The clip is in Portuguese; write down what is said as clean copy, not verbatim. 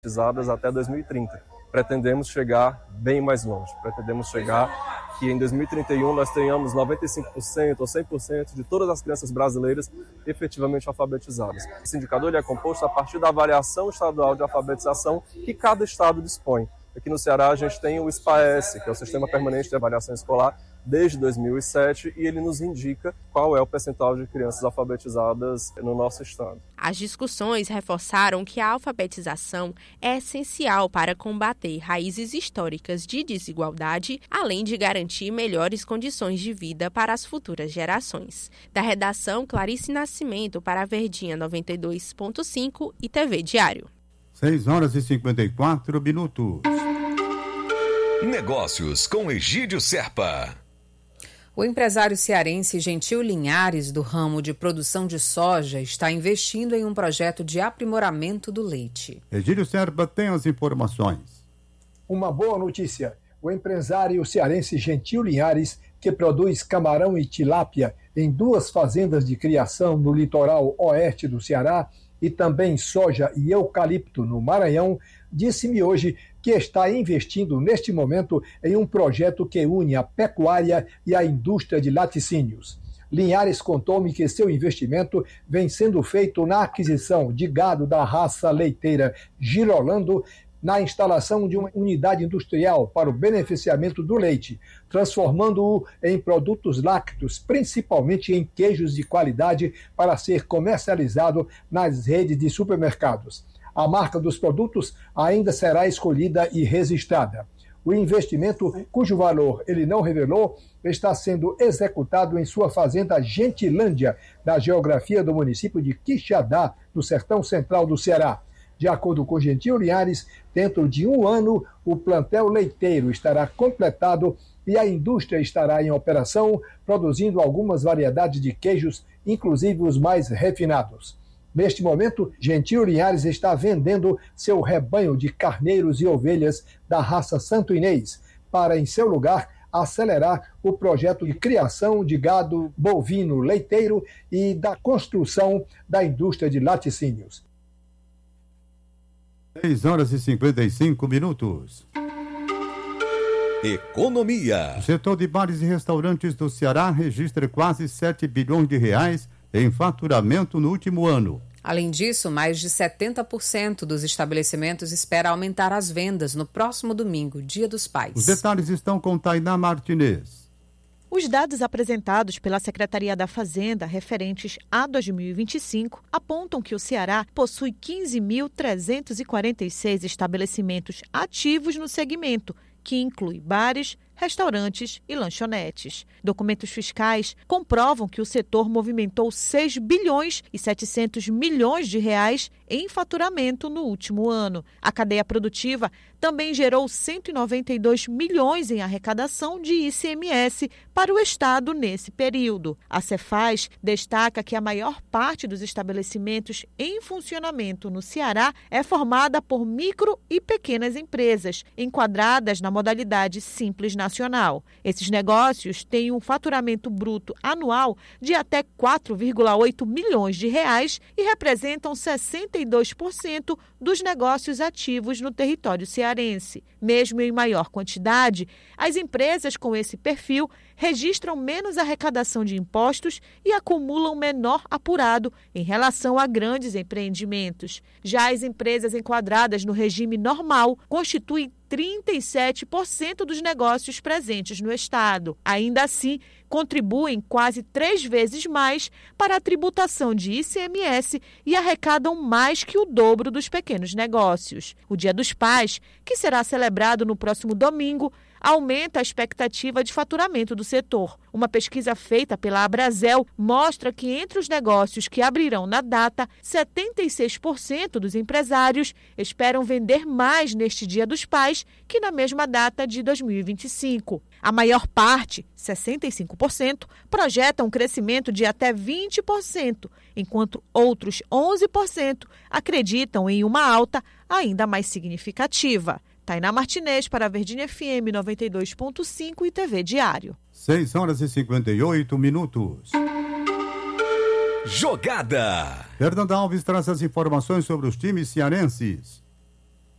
até 2030. Pretendemos chegar bem mais longe. Pretendemos chegar que em 2031 nós tenhamos 95% ou 100% de todas as crianças brasileiras efetivamente alfabetizadas. Esse indicador ele é composto a partir da avaliação estadual de alfabetização que cada estado dispõe. Aqui no Ceará a gente tem o SPAES, que é o Sistema Permanente de Avaliação Escolar, desde 2007, e ele nos indica qual é o percentual de crianças alfabetizadas no nosso estado. As discussões reforçaram que a alfabetização é essencial para combater raízes históricas de desigualdade, além de garantir melhores condições de vida para as futuras gerações. Da redação, Clarice Nascimento para a Verdinha 92.5 e TV Diário. 6h54. Negócios com Egídio Serpa. O empresário cearense Gentil Linhares, do ramo de produção de soja, está investindo em um projeto de aprimoramento do leite. Egídio Serpa tem as informações. Uma boa notícia. O empresário cearense Gentil Linhares, que produz camarão e tilápia em 2 fazendas de criação no litoral oeste do Ceará e também soja e eucalipto no Maranhão, disse-me hoje que está investindo neste momento em um projeto que une a pecuária e a indústria de laticínios. Linhares contou-me que seu investimento vem sendo feito na aquisição de gado da raça leiteira Girolando, na instalação de uma unidade industrial para o beneficiamento do leite, transformando-o em produtos lácteos, principalmente em queijos de qualidade para ser comercializado nas redes de supermercados. A marca dos produtos ainda será escolhida e registrada. O investimento, cujo valor ele não revelou, está sendo executado em sua fazenda Gentilândia, na geografia do município de Quixadá, no sertão central do Ceará. De acordo com Gentil Linhares, dentro de 1 ano, o plantel leiteiro estará completado e a indústria estará em operação, produzindo algumas variedades de queijos, inclusive os mais refinados. Neste momento, Gentil Linhares está vendendo seu rebanho de carneiros e ovelhas da raça Santo Inês, para, em seu lugar, acelerar o projeto de criação de gado bovino leiteiro e da construção da indústria de laticínios. 6h55. Economia. O setor de bares e restaurantes do Ceará registra quase 7 bilhões de reais em faturamento no último ano. Além disso, mais de 70% dos estabelecimentos espera aumentar as vendas no próximo domingo, Dia dos Pais. Os detalhes estão com Tainá Martinez. Os dados apresentados pela Secretaria da Fazenda referentes a 2025 apontam que o Ceará possui 15.346 estabelecimentos ativos no segmento, que inclui bares, restaurantes e lanchonetes. Documentos fiscais comprovam que o setor movimentou 6 bilhões e 700 milhões de reais em faturamento no último ano. A cadeia produtiva também gerou 192 milhões em arrecadação de ICMS para o Estado nesse período. A Cefaz destaca que a maior parte dos estabelecimentos em funcionamento no Ceará é formada por micro e pequenas empresas, enquadradas na modalidade Simples Nacional. Esses negócios têm um faturamento bruto anual de até 4,8 milhões de reais e representam 62% dos negócios ativos no território cearense. Mesmo em maior quantidade, as empresas com esse perfil registram menos arrecadação de impostos e acumulam menor apurado em relação a grandes empreendimentos. Já as empresas enquadradas no regime normal constituem 37% dos negócios presentes no Estado. Ainda assim, contribuem quase 3 vezes mais para a tributação de ICMS e arrecadam mais que o dobro dos pequenos negócios. O Dia dos Pais, que será celebrado no próximo domingo, aumenta a expectativa de faturamento do setor. Uma pesquisa feita pela Abrazel mostra que entre os negócios que abrirão na data, 76% dos empresários esperam vender mais neste Dia dos Pais que na mesma data de 2025. A maior parte, 65%, projeta um crescimento de até 20%, enquanto outros 11% acreditam em uma alta ainda mais significativa. Tainá Martinez para a Verdinha FM 92.5 e TV Diário. 6h58. Jogada. Fernanda Alves traz as informações sobre os times cearenses.